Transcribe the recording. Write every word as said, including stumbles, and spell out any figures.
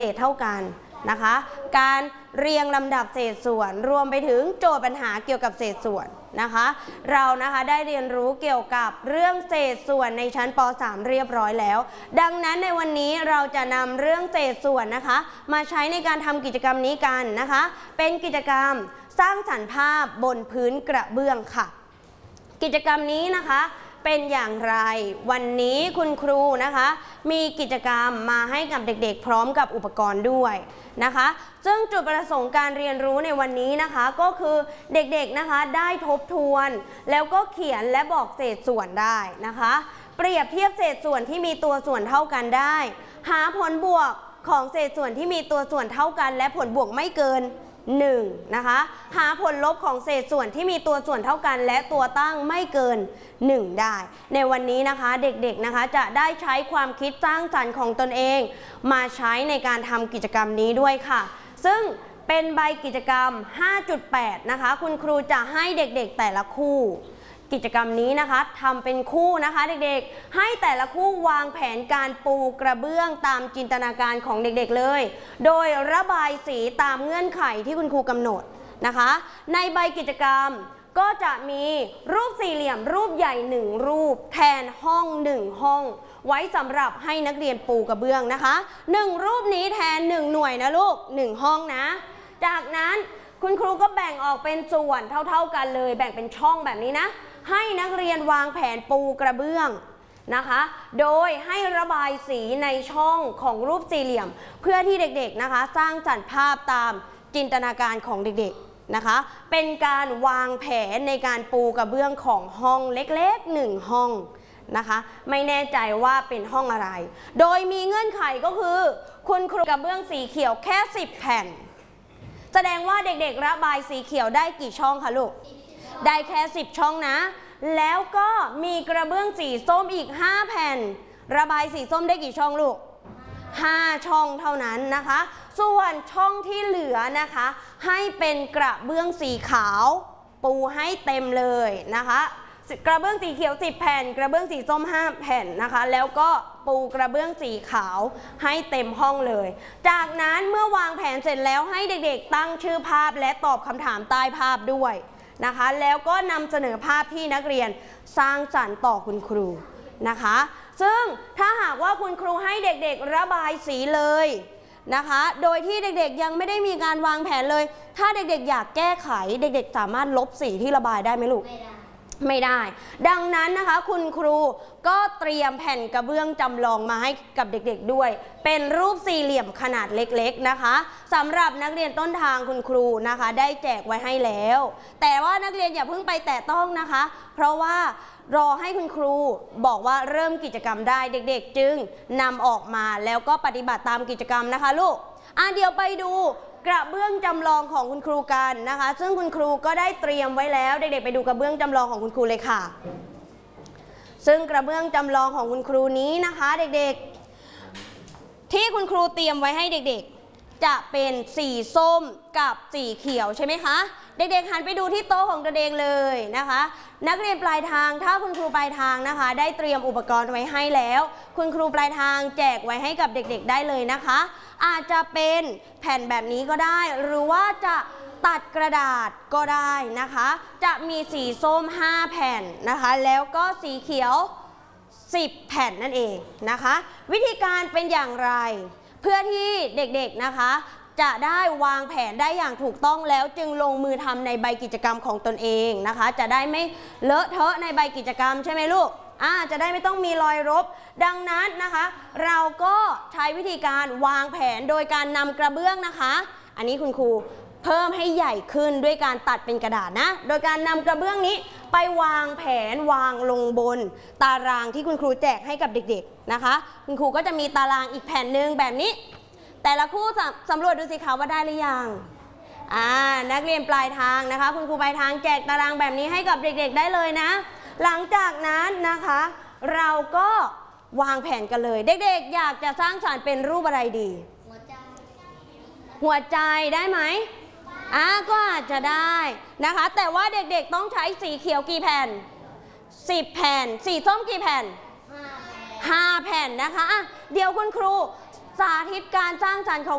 เศษเท่ากันนะคะการเรียงลำดับเศษส่วนรวมไปถึงโจทย์ปัญหาเกี่ยวกับเศษส่วนนะคะเรานะคะได้เรียนรู้เกี่ยวกับเรื่องเศษส่วนในชั้นป .สาม เรียบร้อยแล้วดังนั้นในวันนี้เราจะนำเรื่องเศษส่วนนะคะมาใช้ในการทำกิจกรรมนี้กันนะคะเป็นกิจกรรมสร้างสรรค์ภาพบนพื้นกระเบื้องค่ะกิจกรรมนี้นะคะเป็นอย่างไรวันนี้คุณครูนะคะมีกิจกรรมมาให้กับเด็กๆพร้อมกับอุปกรณ์ด้วยนะคะซึ่งจุดประสงค์การเรียนรู้ในวันนี้นะคะก็คือเด็กๆนะคะได้ทบทวนแล้วก็เขียนและบอกเศษส่วนได้นะคะเปรียบเทียบเศษส่วนที่มีตัวส่วนเท่ากันได้หาผลบวกของเศษส่วนที่มีตัวส่วนเท่ากันและผลบวกไม่เกินหนึ่งนะคะหาผลลบของเศษส่วนที่มีตัวส่วนเท่ากันและตัวตั้งไม่เกินหนึ่งได้ในวันนี้นะคะเด็กๆนะคะจะได้ใช้ความคิดสร้างสรรค์ของตนเองมาใช้ในการทำกิจกรรมนี้ด้วยค่ะซึ่งเป็นใบกิจกรรม ห้าจุดแปด นะคะคุณครูจะให้เด็กๆแต่ละคู่กิจกรรมนี้นะคะทำเป็นคู่นะคะเด็กๆให้แต่ละคู่วางแผนการปูกระเบื้องตามจินตนาการของเด็กๆเลยโดยระบายสีตามเงื่อนไขที่คุณครูกำหนดนะคะในใบกิจกรรมก็จะมีรูปสี่เหลี่ยมรูปใหญ่หนึ่งรูปแทนห้องหนึ่งห้องไว้สำหรับให้นักเรียนปูกระเบื้องนะคะหนึ่งรูปนี้แทนหนึ่งหน่วยนะลูกหนึ่งห้องนะจากนั้นคุณครูก็แบ่งออกเป็นส่วนเท่าๆกันเลยแบ่งเป็นช่องแบบนี้นะให้นักเรียนวางแผนปูกระเบื้องนะคะโดยให้ระบายสีในช่องของรูปสี่เหลี่ยมเพื่อที่เด็กๆนะคะสร้างสรรค์ภาพตามจินตนาการของเด็กๆนะคะเป็นการวางแผนในการปูกระเบื้องของห้องเล็กๆหนึ่งห้องนะคะไม่แน่ใจว่าเป็นห้องอะไรโดยมีเงื่อนไขก็คือคุณครูกระเบื้องสีเขียวแค่สิบแผ่นแสดงว่าเด็กๆระบายสีเขียวได้กี่ช่องคะลูกได้แค่สิบช่องนะแล้วก็มีกระเบื้องสีส้มอีกห้าแผ่นระบายสีส้มได้กี่ช่องลูกห้าช่องเท่านั้นนะคะส่วนช่องที่เหลือนะคะให้เป็นกระเบื้องสีขาวปูให้เต็มเลยนะคะกระเบื้องสีเขียวสิบแผ่นกระเบื้องสีส้มห้าแผ่นนะคะแล้วก็ปูกระเบื้องสีขาวให้เต็มห้องเลยจากนั้นเมื่อวางแผนเสร็จแล้วให้เด็กๆตั้งชื่อภาพและตอบคำถามใต้ภาพด้วยนะคะแล้วก็นำเสนอภาพที่นักเรียนสร้างสรรค์ต่อคุณครูนะคะซึ่งถ้าหากว่าคุณครูให้เด็กๆระบายสีเลยนะคะโดยที่เด็กๆยังไม่ได้มีการวางแผนเลยถ้าเด็กๆอยากแก้ไขเด็กๆสามารถลบสีที่ระบายได้ไหมลูกไม่ได้ดังนั้นนะคะคุณครูก็เตรียมแผ่นกระเบื้องจำลองมาให้กับเด็กๆด้วยเป็นรูปสี่เหลี่ยมขนาดเล็กๆนะคะสำหรับนักเรียนต้นทางคุณครูนะคะได้แจกไว้ให้แล้วแต่ว่านักเรียนอย่าเพิ่งไปแตะต้องนะคะเพราะว่ารอให้คุณครูบอกว่าเริ่มกิจกรรมได้เด็กๆจึงนำออกมาแล้วก็ปฏิบัติตามกิจกรรมนะคะลูกอ่ะเดี๋ยวไปดูกระเบื้องจำลองของคุณครูกันนะคะซึ่งคุณครูก็ได้เตรียมไว้แล้วเด็กๆไปดูกระเบื้องจำลองของคุณครูเลยค่ะซึ่งกระเบื้องจำลองของคุณครูนี้นะคะเด็กๆที่คุณครูเตรียมไว้ให้เด็กๆจะเป็นสีส้มกับสีเขียวใช่ไหมคะเด็กๆหันไปดูที่โต๊ะของตัวเองเลยนะคะนักเรียนปลายทางถ้าคุณครูปลายทางนะคะได้เตรียมอุปกรณ์ไว้ให้แล้วคุณครูปลายทางแจกไว้ให้กับเด็กๆได้เลยนะคะอาจจะเป็นแผ่นแบบนี้ก็ได้หรือว่าจะตัดกระดาษก็ได้นะคะจะมีสีส้มห้าแผ่นนะคะแล้วก็สีเขียวสิบแผ่นนั่นเองนะคะวิธีการเป็นอย่างไรเพื่อที่เด็กๆนะคะจะได้วางแผนได้อย่างถูกต้องแล้วจึงลงมือทำในใบกิจกรรมของตนเองนะคะจะได้ไม่เลอะเทอะในใบกิจกรรมใช่ไหมลูกอ่าจะได้ไม่ต้องมีรอยรบดังนั้นนะคะเราก็ใช้วิธีการวางแผนโดยการนำกระเบื้องนะคะอันนี้คุณครูเพิ่มให้ใหญ่ขึ้นด้วยการตัดเป็นกระดาษนะโดยการนำกระเบื้องนี้ไปวางแผนวางลงบนตารางที่คุณครูแจกให้กับเด็กๆนะคะคุณครูก็จะมีตารางอีกแผ่นหนึ่งแบบนี้แต่ละคู่สำรวจดูสิคะว่าได้หรือยังอ่านักเรียนปลายทางนะคะคุณครูปลายทางแจกตารางแบบนี้ให้กับเด็กๆได้เลยนะหลังจากนั้นนะคะเราก็วางแผนกันเลยเด็กๆอยากจะสร้างสรรค์เป็นรูปอะไรดีหัวใจหัวใจได้ไหมอ่าก็อาจจะได้นะคะแต่ว่าเด็กๆต้องใช้สีเขียวกี่แผ่นสิบแผ่นสีส้มกี่แผ่นห้าแผ่นนะคะอ่ะเดี๋ยวคุณครูสาธิตการสร้างสรรค์ของ